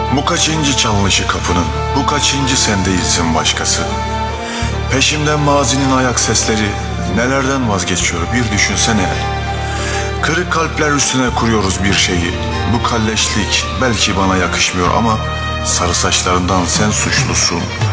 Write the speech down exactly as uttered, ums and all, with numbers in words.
Bu kaçıncı çalışı kapının, bu kaçıncı sen değilsin başkası. Peşimden mazinin ayak sesleri, nelerden vazgeçiyor bir düşünsene. Kırık kalpler üstüne kuruyoruz bir şeyi. Bu kalleşlik belki bana yakışmıyor ama sarı saçlarından sen suçlusun.